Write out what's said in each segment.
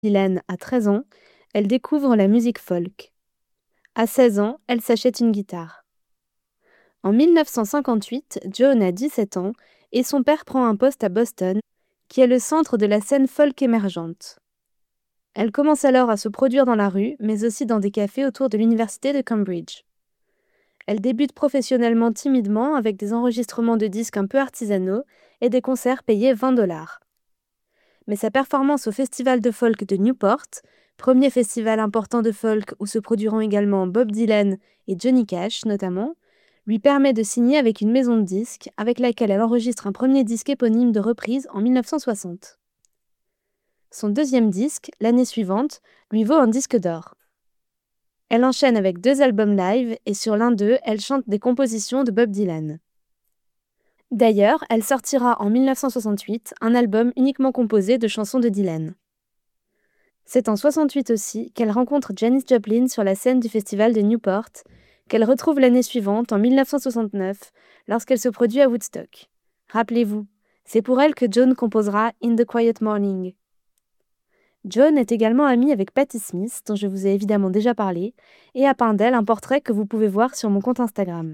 Dylan a 13 ans, elle découvre la musique folk. À 16 ans, elle s'achète une guitare. En 1958, Joan a 17 ans et son père prend un poste à Boston, qui est le centre de la scène folk émergente. Elle commence alors à se produire dans la rue, mais aussi dans des cafés autour de l'université de Cambridge. Elle débute professionnellement timidement avec des enregistrements de disques un peu artisanaux et des concerts payés 20 $. Mais sa performance au Festival de folk de Newport, premier festival important de folk où se produiront également Bob Dylan et Johnny Cash notamment, lui permet de signer avec une maison de disques avec laquelle elle enregistre un premier disque éponyme de reprise en 1960. Son deuxième disque, l'année suivante, lui vaut un disque d'or. Elle enchaîne avec 2 albums live et sur l'un d'eux, elle chante des compositions de Bob Dylan. D'ailleurs, elle sortira en 1968 un album uniquement composé de chansons de Dylan. C'est en 68 aussi qu'elle rencontre Janis Joplin sur la scène du festival de Newport, qu'elle retrouve l'année suivante, en 1969, lorsqu'elle se produit à Woodstock. Rappelez-vous, c'est pour elle que Joan composera In the Quiet Morning. Joan est également amie avec Patti Smith, dont je vous ai évidemment déjà parlé, et a peint d'elle un portrait que vous pouvez voir sur mon compte Instagram.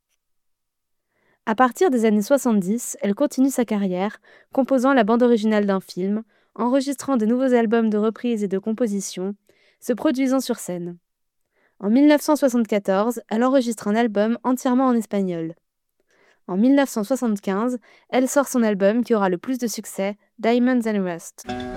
À partir des années 70, elle continue sa carrière, composant la bande originale d'un film, enregistrant de nouveaux albums de reprises et de compositions, se produisant sur scène. En 1974, elle enregistre un album entièrement en espagnol. En 1975, elle sort son album qui aura le plus de succès, Diamonds and Rust.